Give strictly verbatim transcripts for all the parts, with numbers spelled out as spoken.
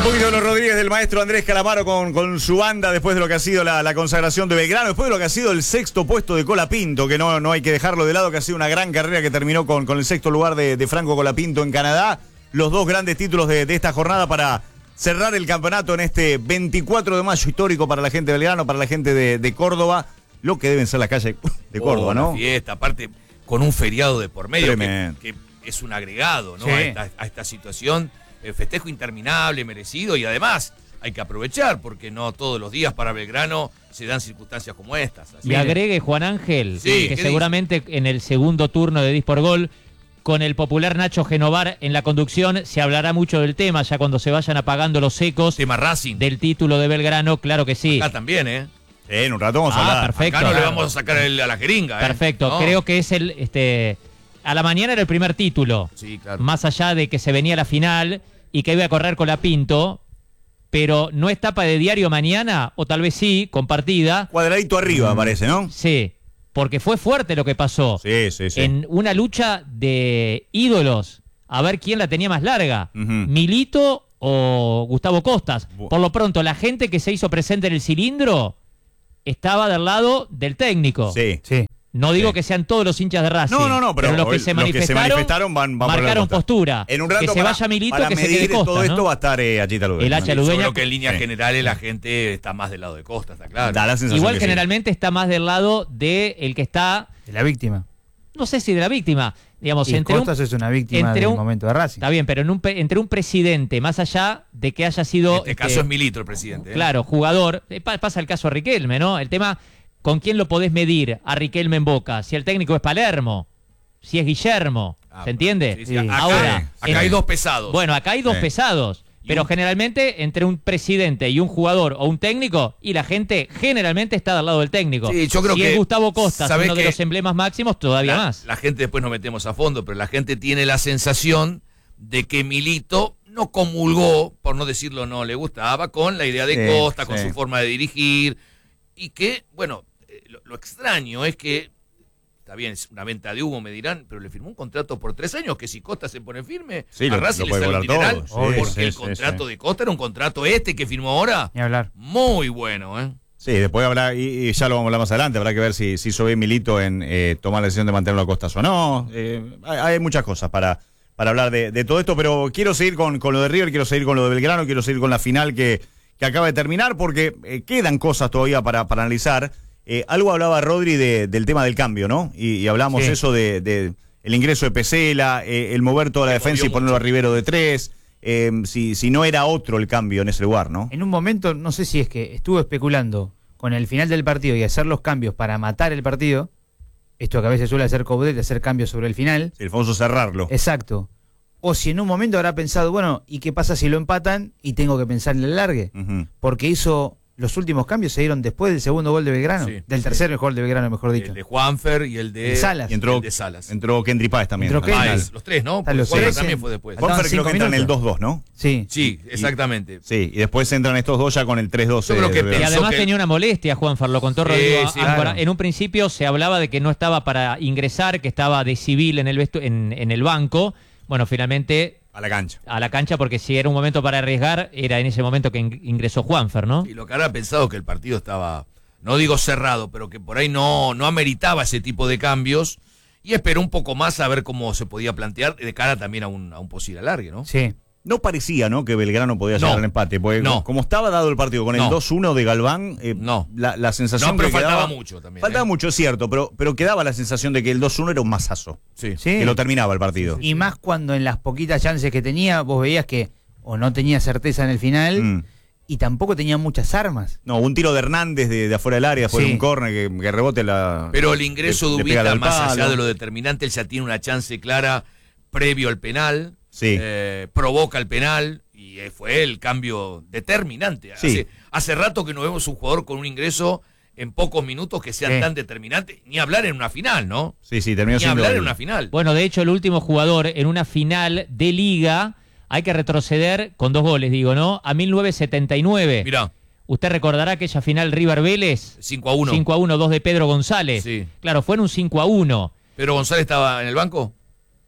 poquito de los Rodríguez del maestro Andrés Calamaro con, con su banda después de lo que ha sido la, la consagración de Belgrano, después de lo que ha sido el sexto puesto de Colapinto, que no, no hay que dejarlo de lado, que ha sido una gran carrera que terminó con, con el sexto lugar de, de Franco Colapinto en Canadá. Los dos grandes títulos de, de esta jornada para cerrar el campeonato en este veinticuatro de mayo, histórico para la gente de Belgrano, para la gente de, de Córdoba, lo que deben ser las calles de Córdoba, oh, ¿no? Una fiesta, aparte con un feriado de por medio, que, que es un agregado, ¿no? Sí. A, esta, a esta situación, el festejo interminable, merecido, y además hay que aprovechar porque no todos los días para Belgrano se dan circunstancias como estas. Así Y agregue Juan Ángel, Sí, que ¿qué seguramente dice? En el segundo turno de Dispor Gol, con el popular Nacho Genovar en la conducción, se hablará mucho del tema, ya cuando se vayan apagando los ecos tema Racing. del título de Belgrano, claro que sí. Acá también, ¿eh? En un rato vamos a Ah, hablar. perfecto. Acá no le Claro. vamos a sacar el, a la jeringa, ¿eh? Perfecto, ¿No? creo que es el, este, a la mañana era el primer título, Sí, claro. más allá de que se venía la final y que iba a correr Colapinto, pero no es tapa de diario mañana, o tal vez sí, compartida, Cuadradito arriba, Mm. parece, ¿no? sí, porque fue fuerte lo que pasó. Sí, sí, sí. En una lucha de ídolos, a ver quién la tenía más larga, Ujú. Milito o Gustavo Costas. Bu- Por lo pronto, la gente que se hizo presente en el cilindro estaba del lado del técnico. Sí. Sí. No digo Sí. que sean todos los hinchas de Racing. No, no, no, pero los que hoy se los que se manifestaron, manifestaron van- van por la marcaron costa. postura. En un rato que se para, vaya Milito, para que se medir quede Costa, todo esto ¿no? va a estar eh, Achita Ludeña. El Hacha Sí, Ludeña. Solo que en líneas Sí. generales la gente está más del lado de Costa, está claro. Da la sensación Igual que sí. generalmente está más del lado de el que está, De la víctima. no sé si de la víctima, digamos, Y entre un, Costas es una víctima entre del un- momento de Racing. está bien, pero en un, pe- entre un presidente, más allá de que haya sido, En este este, caso es Milito el presidente. ¿eh? claro, jugador, eh, pa- pasa el caso a Riquelme, ¿no? El tema, ¿con quién lo podés medir a Riquelme en Boca? Si el técnico es Palermo, si es Guillermo, Ah, ¿se entiende? sí, sí. Sí. Acá, Ahora, acá en- hay dos pesados. Bueno, acá hay dos Sí. pesados, Y pero un- generalmente entre un presidente y un jugador o un técnico, y la gente generalmente está del lado del técnico. Sí, yo creo si que- es Gustavo Costas, ¿sabés uno de qué? los emblemas máximos, todavía la, más. la gente después nos metemos a fondo, pero la gente tiene la sensación de que Milito no comulgó, por no decirlo no le gustaba, con la idea de Sí, Costa, con sí. su forma de dirigir, y que, bueno, eh, lo, lo extraño es que, está bien, es una venta de humo, me dirán, pero le firmó un contrato por tres años, que si Costa se pone firme, Sí, a lo- Racing lo le puede sale un volar dineral, todo, sí, porque sí, el sí, contrato sí. de Costa era un contrato este que firmó ahora, Ni hablar. muy bueno, ¿eh? Sí, después habrá, y, y ya lo vamos a hablar más adelante, habrá que ver si, si hizo bien Milito en eh, tomar la decisión de mantenerlo a Costas o no. Eh, hay, hay muchas cosas para, para hablar de, de todo esto, pero quiero seguir con, con lo de River, quiero seguir con lo de Belgrano, quiero seguir con la final que, que acaba de terminar, porque eh, quedan cosas todavía para, para analizar. Eh, algo hablaba Rodri de, del tema del cambio, ¿no? Y, y hablamos Sí. eso de, de el ingreso de Pesela, eh, el mover toda la Que defensa y movió ponerlo a mucho. Rivero de tres, eh, si, si no era otro el cambio en ese lugar, ¿no? En un momento, no sé si es que estuvo especulando con el final del partido y hacer los cambios para matar el partido, esto que a veces suele hacer Coudet, de hacer cambios sobre el final. Sí, el famoso cerrarlo. Exacto. O si en un momento habrá pensado, bueno, ¿y qué pasa si lo empatan y tengo que pensar en el largue? Ujú. Porque hizo los últimos cambios, se dieron después del segundo gol de Belgrano, Sí, del sí. tercer gol de Belgrano, mejor dicho. El de Juanfer y el de El Salas. Y entró, el de Salas. entró Kendry Páez también. Entró al final. Kendry. Páez, los tres, ¿no? A Porque los Juanfer tres también en- fue después. Faltaban Juanfer creo cinco que entra en el minutos. dos dos, ¿no? Sí. Sí, exactamente. Sí, y después entran estos dos ya con el tres dos. Yo creo que Y pensó además que- tenía una molestia, Juanfer, lo contó Sí, Rodrigo sí, Áncora. claro. En un principio se hablaba de que no estaba para ingresar, que estaba de civil en el vestu- en, en el banco. Bueno, finalmente A la cancha. a la cancha, porque si era un momento para arriesgar, era en ese momento que in- ingresó Juanfer, ¿no? Y lo que habrá pensado que el partido estaba, no digo cerrado, pero que por ahí no, no ameritaba ese tipo de cambios y esperó un poco más a ver cómo se podía plantear de cara también a un, a un posible alargue, ¿no? Sí. No parecía, ¿no?, que Belgrano podía No. llegar al empate. Porque No. como estaba dado el partido con el No. dos uno de Galván, eh, No. la, la sensación No, pero que faltaba quedaba- mucho también, Faltaba ¿eh? mucho, es cierto, pero, pero quedaba la sensación de que el dos uno era un mazazo. Sí. Sí. Que lo terminaba el partido. Y más cuando en las poquitas chances que tenía, vos veías que o no tenía certeza en el final Mm. y tampoco tenía muchas armas. No, un tiro de Hernández de, de afuera del área, después Sí. de un córner que, que rebote la... Pero el ingreso le- de le pega Ubita, al más palo. allá de lo determinante, él ya tiene una chance clara previo al penal, Sí. eh, provoca el penal y eh, fue el cambio determinante. Sí. Hace, hace rato que no vemos un jugador con un ingreso en pocos minutos que sea Sí. tan determinante, ni hablar en una final, ¿no? Sí, sí, terminó Ni siendo... hablar el- en una final. Bueno, de hecho, el último jugador en una final de liga, hay que retroceder con dos goles, digo, ¿no? A mil novecientos setenta y nueve. Mirá, Usted recordará aquella final River Vélez. cinco a uno. cinco a uno, dos de Pedro González. Sí. Claro, fue en un cinco a uno. ¿Pedro González estaba en el banco?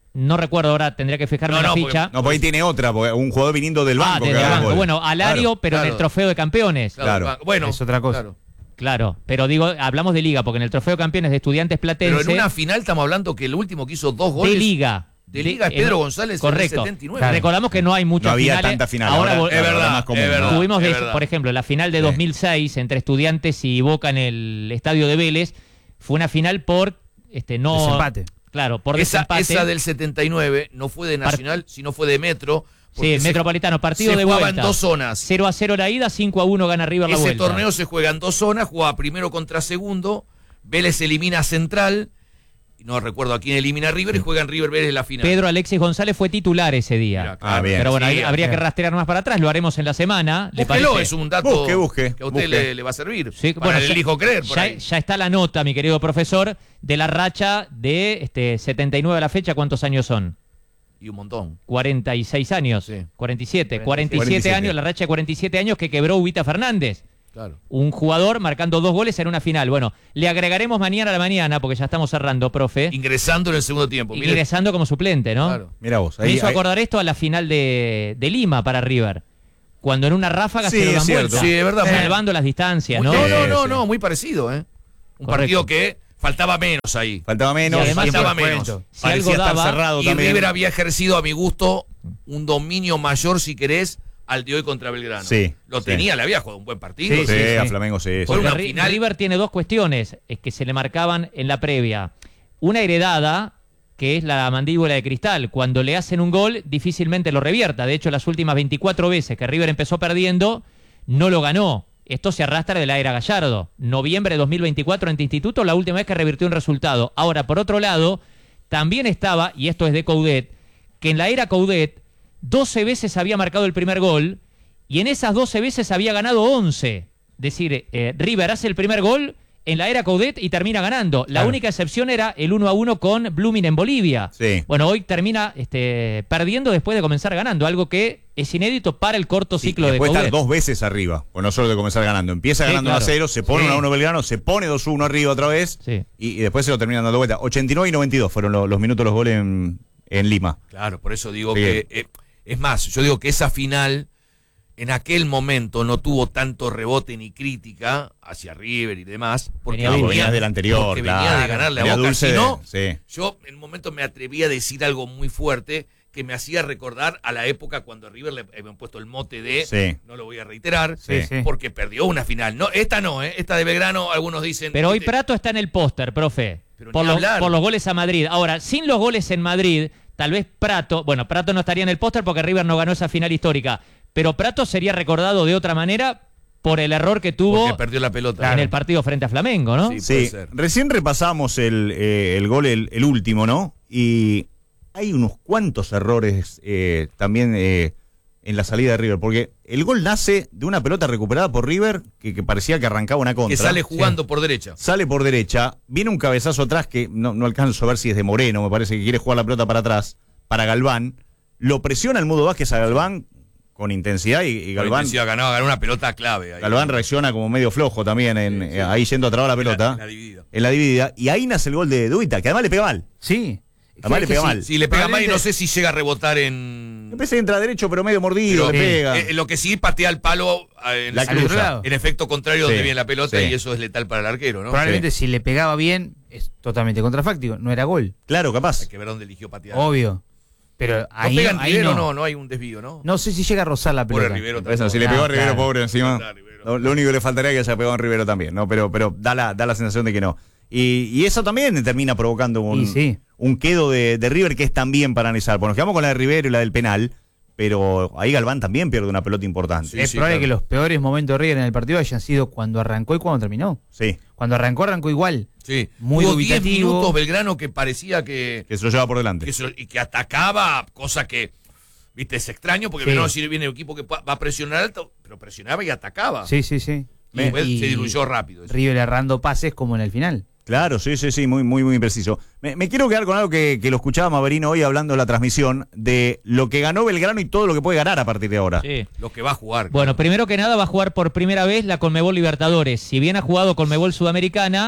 no recuerdo ahora, tendría que fijarme No, en la no, porque- ficha. No, pues ahí tiene otra, porque un jugador viniendo del ah, banco. desde que el haga banco. gol. Bueno, Alario, Claro, pero en claro. el trofeo de campeones. Claro. va- Bueno, Es otra cosa. claro. Claro, pero digo, hablamos de liga, porque en el trofeo de campeones de Estudiantes Platense, Pero en una final estamos hablando que el último que hizo dos goles. de liga. De liga es en- Pedro González en el correcto. setenta y nueve. Claro. Recordamos que no hay muchas No había finales. tanta final. Ahora, Ahora, vol- es verdad, más común, es ¿no? verdad. Tuvimos, de, es verdad. por ejemplo, la final de Sí. dos mil seis entre Estudiantes y Boca en el estadio de Vélez. Fue una final por este no Desempate. Claro, por Esa, desempate. esa del setenta y nueve no fue de Nacional, sino fue de Metro. porque Sí, se- Metropolitano, partido se de jugaba vuelta. en dos zonas. cero a cero la ida, cinco a uno gana River la Ese vuelta. torneo se juega en dos zonas, jugaba primero contra segundo, Vélez elimina a Central, y no recuerdo a quién elimina a River, y juegan River Vélez la final. Pedro Alexis González fue titular ese día. Mira, Ah, bien. Pero bueno, Sí, ahí habría bien. que rastrear más para atrás, lo haremos en la semana. ¿Le Búsquelo, parece? es un dato Busque, busque, que a usted busque. le, le va a servir. Sí, para bueno, el ya- elijo creer por ya, ahí. ya está la nota, mi querido profesor, de la racha de este setenta y nueve a la fecha. ¿Cuántos años son? Y un montón. cuarenta y seis años. Sí. cuarenta y siete. cuarenta y siete. cuarenta y siete años, la racha de cuarenta y siete años que quebró Ubita Fernández. Claro. Un jugador marcando dos goles en una final. Bueno, le agregaremos mañana a la mañana, porque ya estamos cerrando, profe, Ingresando en el segundo tiempo. Mire, ingresando como suplente, ¿no? claro. Mira vos. Me Ahí, hizo ahí- acordar esto a la final de, de Lima para River. Cuando en una ráfaga Sí, se lo es dan cierto. vuelta. Sí, es verdad. Salvando las distancias, ¿no? No, no, Sí, no, sí. no, muy parecido, ¿eh? Un Correcto. partido que faltaba menos ahí. Faltaba menos. Y además faltaba siempre menos. cuento. Si Parecía algo estar daba- cerrado Y también. River había ejercido, a mi gusto, un dominio mayor, si querés, al de hoy contra Belgrano. Sí, Lo sí. tenía, le había jugado un buen partido. Sí, Sí, sí, a sí. Flamengo sí. sí. Fue Porque una Ri- final- River tiene dos cuestiones es que se le marcaban en la previa. Una heredada, que es la mandíbula de cristal. Cuando le hacen un gol, difícilmente lo revierta. De hecho, las últimas veinticuatro veces que River empezó perdiendo, no lo ganó. Esto se arrastra de la era Gallardo. Noviembre de dos mil veinticuatro ante Instituto, la última vez que revirtió un resultado. Ahora, por otro lado, también estaba, y esto es de Coudet, que en la era Coudet, doce veces había marcado el primer gol, y en esas doce veces había ganado once. Es decir, eh, River hace el primer gol en la era Coudet y termina ganando. La Claro. única excepción era el uno a uno con Blooming en Bolivia. Sí. Bueno, hoy termina este, perdiendo después de comenzar ganando, algo que es inédito para el corto Sí, ciclo de después estar Coudet. dos veces arriba, o no solo de comenzar ganando. Empieza Sí, ganando claro. uno a cero, se pone Sí. uno a uno Belgrano, se pone dos uno arriba otra vez, Sí. y, y después se lo terminan dando vuelta. ochenta y nueve y noventa y dos fueron lo- los minutos los goles en, en Lima. Claro, por eso digo Sí. que... eh, es más, yo digo que esa final, en aquel momento, no tuvo tanto rebote ni crítica hacia River y demás, porque Venía No, bien. porque venía del anterior, porque venía claro. de ganarle a Venía Boca. dulce Si de- no, sí. yo en un momento me atreví a decir algo muy fuerte que me hacía recordar a la época cuando a River le habían puesto el mote de, Sí. no lo voy a reiterar, Sí. Sí. porque perdió una final. No, esta no, ¿eh? Esta de Belgrano, algunos dicen... Pero hoy ¿viste? Prato está en el póster, profe, Pero por ni los, hablar. por los goles a Madrid. Ahora, sin los goles en Madrid, tal vez Prato, bueno, Prato no estaría en el póster porque River no ganó esa final histórica, pero Prato sería recordado de otra manera por el error que tuvo Porque perdió la pelota. en el partido frente a Flamengo, ¿no? Sí. puede Sí, ser. recién repasamos el, eh, el gol, el, el último, ¿no? Y hay unos cuantos errores eh, también eh, en la salida de River, porque el gol nace de una pelota recuperada por River que, que parecía que arrancaba una contra. Que sale jugando por derecha. Sale por derecha, viene un cabezazo atrás que no, no alcanzo a ver si es de Moreno, me parece que quiere jugar la pelota para atrás, para Galván, lo presiona el Mudo Vázquez a Galván con intensidad y, y Galván, Galván ganó, ganó una pelota clave. Ahí. Galván reacciona como medio flojo también, en, Sí, sí. eh, ahí yendo a trabar la pelota, En la- en la dividida. en la dividida, y ahí nace el gol de Duita, que además le pega mal. Sí. Además le Que pega sí. mal. Si le pega mal y no Probablemente- sé si llega a rebotar en... Me parece que entra derecho, pero medio mordido, Pero, le eh, pega. eh, lo que sí patea el palo eh, en, La el- cruza. en efecto contrario Sí, donde viene la pelota sí. y eso es letal para el arquero, ¿no? Probablemente si le pegaba bien, es totalmente contrafáctico. No era gol, Claro, capaz. Hay que ver dónde eligió patear. obvio. Pero ¿No ahí, pega en ahí Rivero? no. No, no hay un desvío, ¿no? No sé si llega a rozar la Pobre pelota. Rivero. Eso, si le pegó a Ah, Rivero, claro. pobre encima. Claro, Rivero. Lo, lo único que le faltaría es que haya pegado en Rivero también, ¿no? Pero, pero da la, da la sensación de que no. Y, y eso también termina provocando un, Y sí. un quedo de, de River que es también para analizar. Bueno, nos quedamos con la de Rivero y la del penal, pero ahí Galván también pierde una pelota importante. Sí, es sí, probable claro. que los peores momentos de River en el partido hayan sido cuando arrancó y cuando terminó. Sí, Cuando arrancó, arrancó igual. Sí. Muy Hubo diez dubitativo. minutos Belgrano que parecía que, que se lo lleva por delante. que se- y que atacaba, cosa que, viste, es extraño porque Sí. Belgrano si viene un equipo que va a presionar alto, pero presionaba y atacaba. Sí, sí, sí. Y después se diluyó rápido eso. River errando pases como en el final. Claro, sí, sí, sí, muy, muy, muy preciso. Me, me quiero quedar con algo que, que lo escuchaba Maverino hoy hablando en la transmisión de lo que ganó Belgrano y todo lo que puede ganar a partir de ahora. Sí. Lo que va a jugar. Bueno, primero que nada va a jugar por primera vez la Conmebol Libertadores. Si bien ha jugado Conmebol Sudamericana,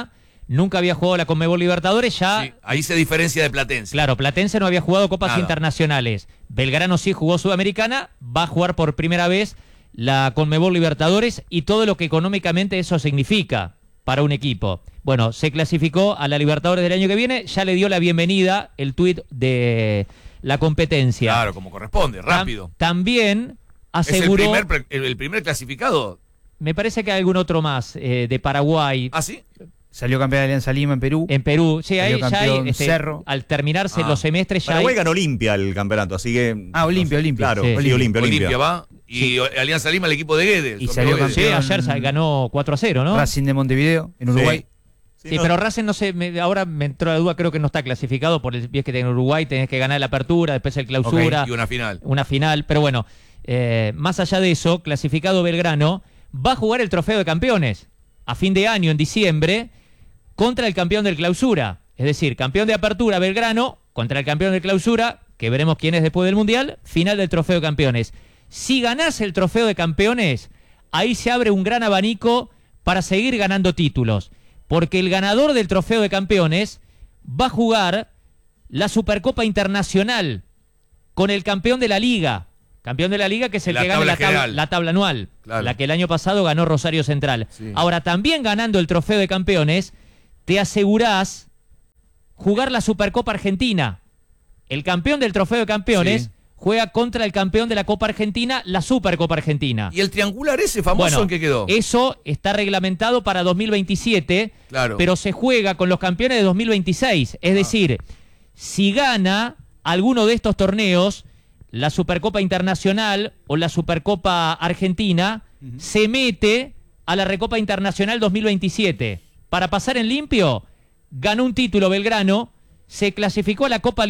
nunca había jugado la Conmebol Libertadores, ya... Sí, ahí se diferencia de Platense. Claro, Platense no había jugado copas Nada. internacionales. Belgrano sí jugó Sudamericana, va a jugar por primera vez la Conmebol Libertadores y todo lo que económicamente eso significa para un equipo. Bueno, se clasificó a la Libertadores del año que viene, ya le dio la bienvenida el tuit de la competencia. Claro, como corresponde, rápido. Tam- también Es el aseguró... primer, pre- el, el primer clasificado. Me parece que hay algún otro más, eh, de Paraguay, ¿Ah, sí? Salió campeón de Alianza Lima en Perú. en Perú. Sí, ahí Salió ya hay, campeón este, Cerro. al terminarse Ah. los semestres ya Paraguay hay... ganó Olimpia el campeonato, así que... Ah, Olimpia, no sé, Olimpia. Claro, Sí. sí, Olimpia, Olimpia. Olimpia va. Y Alianza Lima, el equipo de Guedes. Y Son salió de Guedes. Sí, campeón. ayer sa- ganó cuatro a cero, ¿no? Racing de Montevideo, en Uruguay. Sí, Sí, no, pero Racing no sé, me- ahora me entró la duda, creo que no está clasificado por el vies que tiene Uruguay, tenés que ganar la apertura, después el clausura, Y una final. una final, pero bueno, eh, más allá de eso, clasificado Belgrano, va a jugar el trofeo de campeones a fin de año, en diciembre, contra el campeón del clausura, es decir, campeón de apertura Belgrano contra el campeón de clausura, que veremos quién es después del Mundial, final del trofeo de campeones. Si ganás el trofeo de campeones, ahí se abre un gran abanico para seguir ganando títulos. Porque el ganador del trofeo de campeones va a jugar la Supercopa Internacional con el campeón de la Liga. Campeón de la Liga que es el La que gana tabla la tabla, general. la tabla anual. Claro. La que el año pasado ganó Rosario Central. Sí. Ahora, también ganando el trofeo de campeones, te asegurás jugar la Supercopa Argentina. El campeón del trofeo de campeones... Sí. juega contra el campeón de la Copa Argentina, la Supercopa Argentina. ¿Y el triangular ese famoso Bueno, en qué quedó? eso está reglamentado para dos mil veintisiete, Claro. pero se juega con los campeones de dos mil veintiséis. Es decir, si gana alguno de estos torneos, la Supercopa Internacional o la Supercopa Argentina, se mete a la Recopa Internacional dos mil veintisiete. Para pasar en limpio, ganó un título Belgrano, se clasificó a la Copa